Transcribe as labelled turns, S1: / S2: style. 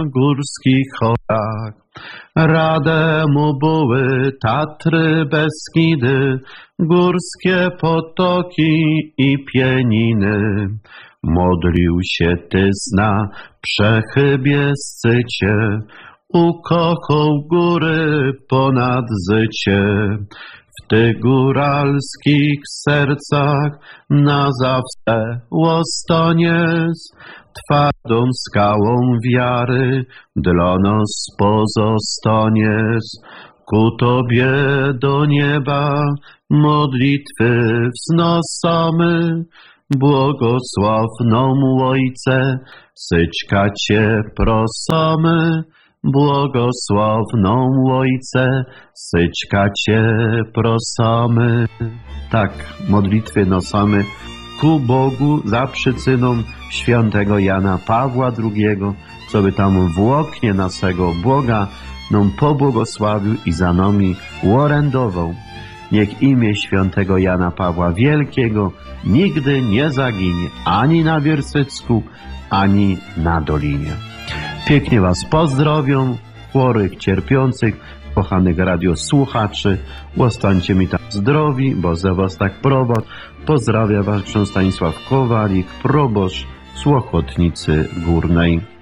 S1: górskich horach. Rade mu były Tatry, Beskidy, górskie potoki i pieniny. Modlił się Tyzna, przechybie scycie, ukochał góry ponad zycie. W tych góralskich sercach na zawsze łostoniec, twardą skałą wiary dla nas pozostaniec. Ku Tobie do nieba modlitwy wznosamy, błogosławną Ojcze, syćka Cię prosamy. Błogosławną Ojcze, syćka Cię prosamy. Tak, modlitwy nosamy ku Bogu za przyczyną świętego Jana Pawła II, co by tam w oknie naszego Boga nam pobłogosławił i za nami orędował. Niech imię świętego Jana Pawła Wielkiego nigdy nie zaginie ani na Wiersycku, ani na Dolinie. Pięknie Was pozdrowią, chorych, cierpiących, kochanych radiosłuchaczy. Zostańcie mi tam zdrowi, bo za Was tak prowadź. Pozdrawia Was ksiądz Stanisław Kowalik, proboszcz z Łochotnicy Górnej.